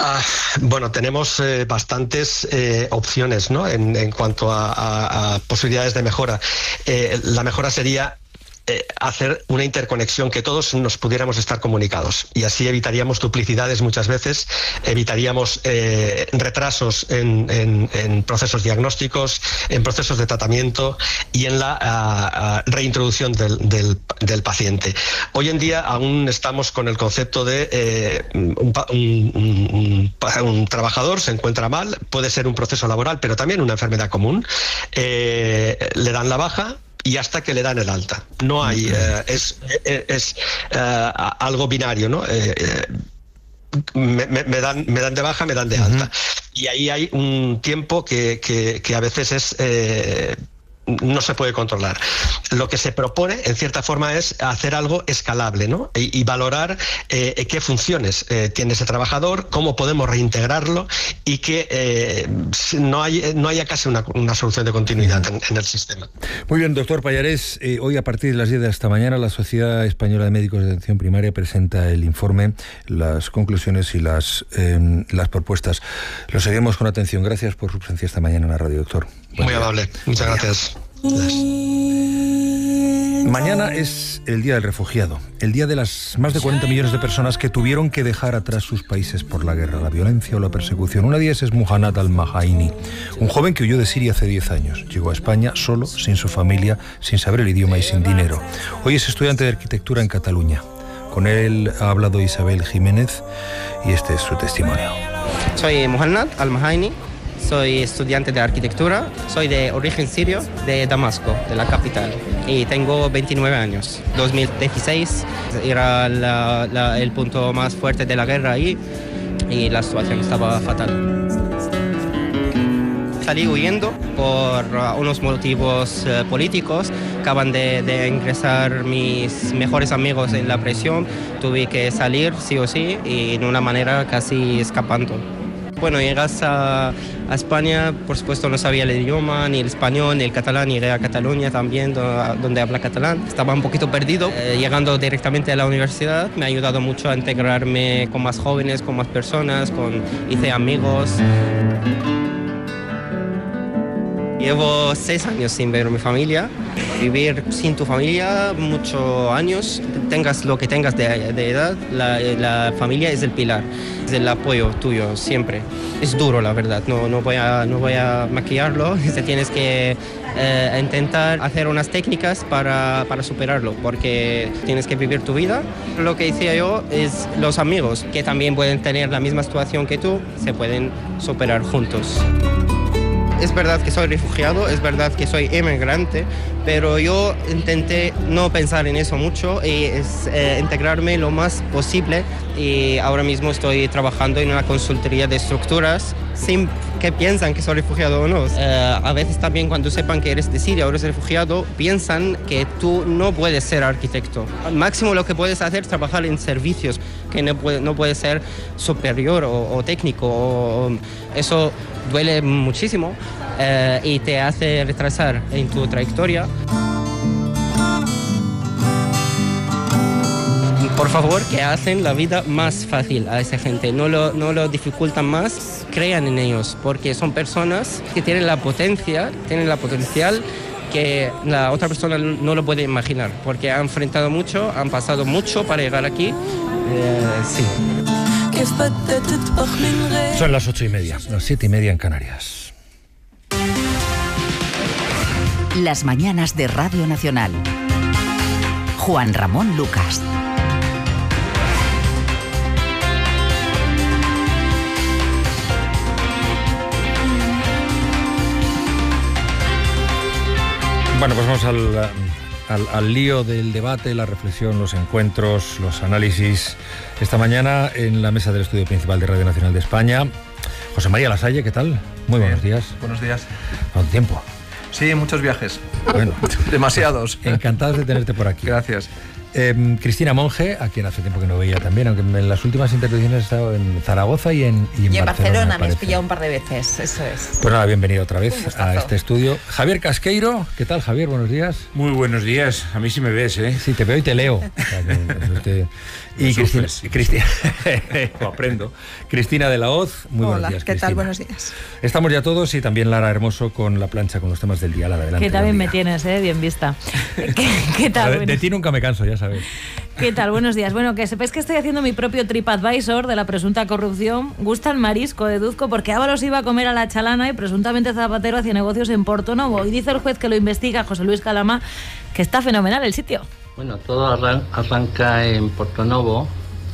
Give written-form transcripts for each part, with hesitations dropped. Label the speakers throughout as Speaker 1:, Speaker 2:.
Speaker 1: Bueno, tenemos bastantes opciones, ¿no? En cuanto a posibilidades de mejora. La mejora sería hacer una interconexión, que todos nos pudiéramos estar comunicados, y así evitaríamos duplicidades muchas veces, evitaríamos retrasos en procesos diagnósticos, en procesos de tratamiento y en la reintroducción del paciente. Hoy en día aún estamos con el concepto de un trabajador se encuentra mal, puede ser un proceso laboral, pero también una enfermedad común, le dan la baja y hasta que le dan el alta. No hay, es algo binario, ¿no? Me dan de baja, me dan de alta. Y ahí hay un tiempo que a veces es no se puede controlar. Lo que se propone, en cierta forma, es hacer algo escalable, ¿no? Y valorar qué funciones tiene ese trabajador, cómo podemos reintegrarlo y que no haya casi una solución de continuidad en el sistema.
Speaker 2: Muy bien, doctor Pallarés. Hoy a partir de las 10 de esta mañana la Sociedad Española de Médicos de Atención Primaria presenta el informe, las conclusiones y las propuestas. Lo seguimos con atención. Gracias por su presencia esta mañana en la radio, doctor.
Speaker 1: Muy amable. Muchas gracias.
Speaker 2: Mañana es el Día del Refugiado, el día de las más de 40 millones de personas que tuvieron que dejar atrás sus países por la guerra, la violencia o la persecución. Una de ellas es Muhannad al-Mahaini, un joven que huyó de Siria hace 10 años. Llegó a España solo, sin su familia, sin saber el idioma y sin dinero. Hoy es estudiante de arquitectura en Cataluña. Con él ha hablado Isabel Jiménez y este es su testimonio.
Speaker 3: Soy Muhannad al-Mahaini. Soy estudiante de arquitectura, soy de origen sirio, de Damasco, de la capital, y tengo 29 años. 2016 era el punto más fuerte de la guerra ahí y la situación estaba fatal. Salí huyendo por unos motivos políticos. Acaban de ingresar mis mejores amigos en la prisión. Tuve que salir sí o sí y de una manera casi escapando. Bueno, llegas a España, por supuesto no sabía el idioma, ni el español, ni el catalán. Llegué a Cataluña también, donde habla catalán. Estaba un poquito perdido. Llegando directamente a la universidad me ha ayudado mucho a integrarme con más jóvenes, con más personas, hice amigos. Llevo 6 años sin ver a mi familia. Vivir sin tu familia muchos años, tengas lo que tengas de edad, la familia es el pilar, es el apoyo tuyo siempre. Es duro, la verdad, no voy a maquillarlo. Tienes que intentar hacer unas técnicas para superarlo, porque tienes que vivir tu vida. Lo que decía yo es los amigos, que también pueden tener la misma situación que tú, se pueden superar juntos. Es verdad que soy refugiado, es verdad que soy inmigrante, pero yo intenté no pensar en eso mucho y integrarme lo más posible, y ahora mismo estoy trabajando en una consultoría de estructuras sin que piensan que soy refugiado o no. A veces también cuando sepan que eres de Siria o eres refugiado, piensan que tú no puedes ser arquitecto. Al máximo lo que puedes hacer es trabajar en servicios, que no puede ser superior o técnico. Eso duele muchísimo y te hace retrasar en tu trayectoria. Por favor, que hacen la vida más fácil a esa gente, no lo dificultan más, crean en ellos, porque son personas que tienen la potencial que la otra persona no lo puede imaginar, porque han enfrentado mucho, han pasado mucho para llegar aquí. Sí.
Speaker 2: Son las 8:30, las 7:30 en Canarias.
Speaker 4: Las mañanas de Radio Nacional. Juan Ramón Lucas.
Speaker 2: Bueno, pues vamos al lío del debate, la reflexión, los encuentros, los análisis. Esta mañana en la mesa del estudio principal de Radio Nacional de España, José María Lasalle, ¿qué tal? Muy buenos días.
Speaker 5: Buenos días.
Speaker 2: ¿Cuánto tiempo?
Speaker 5: Sí, muchos viajes.
Speaker 2: Bueno,
Speaker 5: demasiados.
Speaker 2: Encantados de tenerte por aquí.
Speaker 5: Gracias.
Speaker 2: Cristina Monge, a quien hace tiempo que no veía también, aunque en las últimas intervenciones he estado en Zaragoza y en
Speaker 5: Barcelona me has pillado un par de veces, eso es.
Speaker 2: Pues nada, bienvenido otra vez a este estudio. Javier Casqueiro, ¿qué tal, Javier? Buenos días.
Speaker 6: Muy buenos días, a mí sí me ves, ¿eh?
Speaker 2: Sí, te veo y te leo. Y Cristina
Speaker 6: lo aprendo.
Speaker 2: Cristina de la Hoz, muy buenos días.
Speaker 5: ¿Qué
Speaker 2: Cristina.
Speaker 5: tal? Buenos días.
Speaker 2: Estamos ya todos y también Lara Hermoso con la plancha, con los temas del día. Lara, adelante.
Speaker 7: Que también me tienes, bien vista. ¿Qué tal?
Speaker 2: De ti nunca me canso, ya sabes.
Speaker 7: ¿Qué tal? Buenos días. Bueno, que sepáis que estoy haciendo mi propio TripAdvisor de la presunta corrupción. Gusta el marisco, deduzco, porque Ábalos iba a comer a la Chalana y presuntamente Zapatero hacía negocios en Portonovo. Y dice el juez que lo investiga, José Luis Calama, que está fenomenal el sitio.
Speaker 8: Bueno, todo arranca en Portonovo,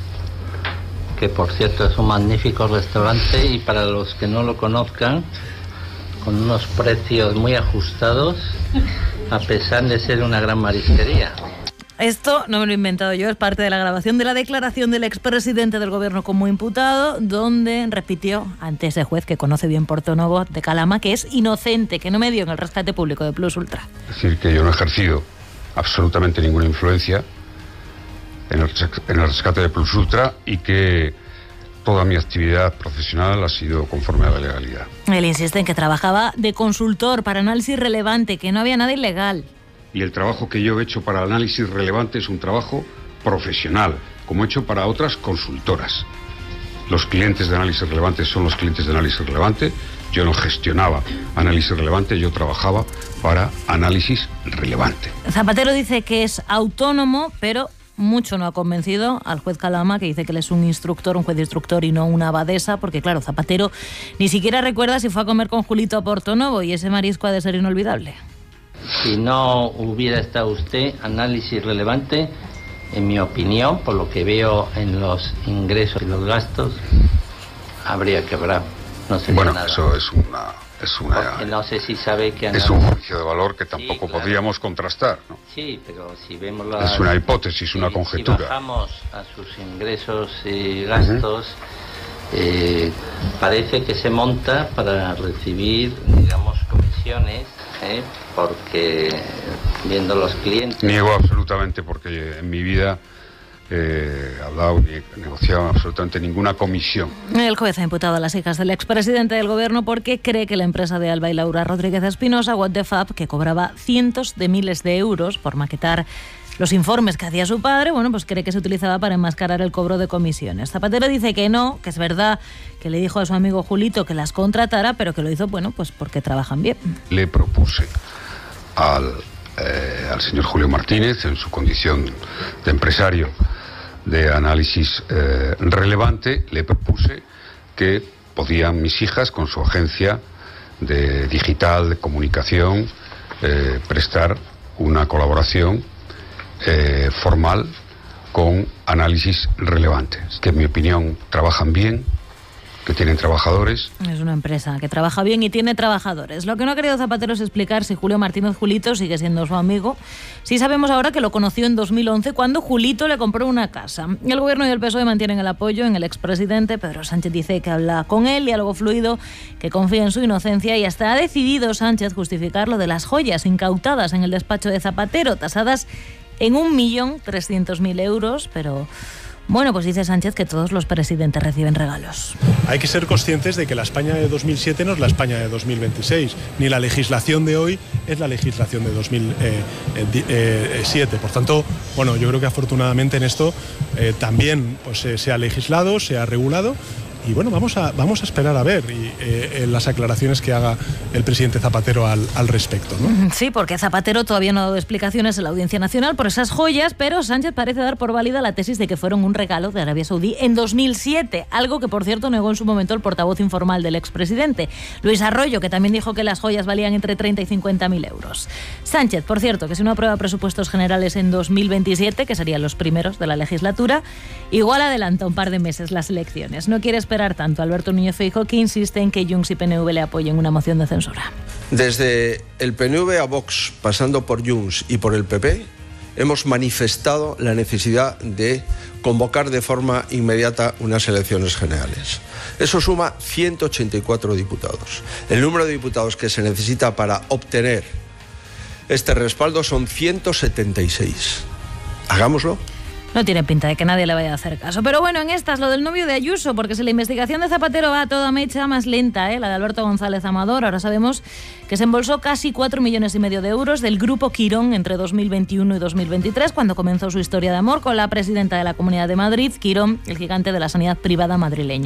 Speaker 8: que por cierto es un magnífico restaurante y para los que no lo conozcan, con unos precios muy ajustados, a pesar de ser una gran marisquería.
Speaker 7: Esto no me lo he inventado yo, es parte de la grabación de la declaración del expresidente del gobierno como imputado, donde repitió ante ese juez que conoce bien Portonovo de Calama que es inocente, que no me dio en el rescate público de Plus Ultra.
Speaker 9: Es decir, que yo no he ejercido absolutamente ninguna influencia en el rescate de Plus Ultra y que toda mi actividad profesional ha sido conforme a la legalidad.
Speaker 7: Él insiste en que trabajaba de consultor para análisis relevante, que no había nada ilegal.
Speaker 9: Y el trabajo que yo he hecho para análisis relevante es un trabajo profesional, como he hecho para otras consultoras. Los clientes de análisis relevante son los clientes de análisis relevante. Yo no gestionaba análisis relevante, yo trabajaba para análisis relevante.
Speaker 7: Zapatero dice que es autónomo, pero mucho no ha convencido al juez Calama, que dice que él es un instructor, un juez instructor y no una abadesa, porque claro, Zapatero ni siquiera recuerda si fue a comer con Julito a Portonovo y ese marisco ha de ser inolvidable.
Speaker 8: Si no hubiera estado usted, análisis relevante, en mi opinión, por lo que veo en los ingresos y los gastos, habría quebrado. No sería
Speaker 9: bueno,
Speaker 8: nada.
Speaker 9: Eso es una
Speaker 8: porque no sé si sabe que
Speaker 9: es un juicio de valor que tampoco sí, claro, podríamos contrastar, ¿no?
Speaker 8: Sí, pero si vemos
Speaker 9: es una hipótesis, una conjetura.
Speaker 8: Si bajamos a sus ingresos y gastos, parece que se monta para recibir, digamos, comisiones, porque viendo los clientes...
Speaker 9: Niego absolutamente, porque en mi vida he hablado ni he negociado absolutamente ninguna comisión.
Speaker 7: El juez ha imputado a las hijas del expresidente del gobierno porque cree que la empresa de Alba y Laura Rodríguez Espinosa, What the Fab, que cobraba cientos de miles de euros por maquetar los informes que hacía su padre, bueno, pues cree que se utilizaba para enmascarar el cobro de comisiones. Zapatero dice que no, que es verdad que le dijo a su amigo Julito que las contratara, pero que lo hizo, bueno, pues porque trabajan bien.
Speaker 9: Le propuse al señor Julio Martínez, en su condición de empresario de análisis relevante, le propuse que podían mis hijas, con su agencia de digital, de comunicación, prestar una colaboración formal con análisis relevantes, que en mi opinión trabajan bien, que tienen trabajadores.
Speaker 7: Es una empresa que trabaja bien y tiene trabajadores. Lo que no ha querido Zapatero es explicar si Julio Martínez Julito sigue siendo su amigo. Sí sabemos ahora que lo conoció en 2011 cuando Julito le compró una casa. El gobierno y el PSOE mantienen el apoyo en el expresidente. Pedro Sánchez dice que habla con él, diálogo fluido, que confía en su inocencia y hasta ha decidido Sánchez justificar lo de las joyas incautadas en el despacho de Zapatero, tasadas en 1.300.000 euros, pero... Bueno, pues dice Sánchez que todos los presidentes reciben regalos. Hay
Speaker 10: que ser conscientes de que la España de 2007 no es la España de 2026, ni la legislación de hoy es la legislación de 2007. Por tanto, bueno, yo creo que afortunadamente en esto también pues, se ha legislado, se ha regulado. Y bueno, vamos a esperar a ver las aclaraciones que haga el presidente Zapatero al respecto, ¿no?
Speaker 7: Sí, porque Zapatero todavía no ha dado explicaciones en la Audiencia Nacional por esas joyas, pero Sánchez parece dar por válida la tesis de que fueron un regalo de Arabia Saudí en 2007, algo que por cierto negó en su momento el portavoz informal del expresidente, Luis Arroyo, que también dijo que las joyas valían entre 30 y 50.000 euros. Sánchez, por cierto, que si no aprueba presupuestos generales en 2027, que serían los primeros de la legislatura, igual adelanta un par de meses las elecciones. No quiere esperar tanto Alberto Núñez Feijóo, que insiste en que Junts y PNV le apoyen una moción de censura.
Speaker 11: Desde el PNV a Vox, pasando por Junts y por el PP, hemos manifestado la necesidad de convocar de forma inmediata unas elecciones generales. Eso suma 184 diputados. El número de diputados que se necesita para obtener este respaldo son 176. Hagámoslo.
Speaker 7: No tiene pinta de que nadie le vaya a hacer caso. Pero bueno, en estas, lo del novio de Ayuso, porque si la investigación de Zapatero va a toda mecha, más lenta, la de Alberto González Amador, ahora sabemos que se embolsó casi 4,5 millones de euros del grupo Quirón entre 2021 y 2023, cuando comenzó su historia de amor con la presidenta de la Comunidad de Madrid, Quirón, el gigante de la sanidad privada madrileña.